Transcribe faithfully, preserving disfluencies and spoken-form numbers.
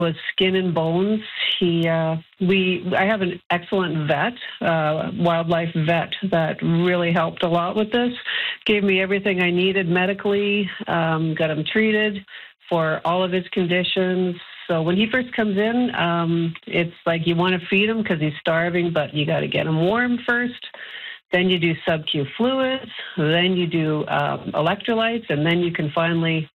was skin and bones. He, uh, we, I have an excellent vet, uh, wildlife vet that really helped a lot with this. Gave me everything I needed medically, um, got him treated for all of his conditions. So when he first comes in, um, it's like you want to feed him because he's starving, but you got to get him warm first. Then you do sub-Q fluids, then you do um, electrolytes, and then you can finally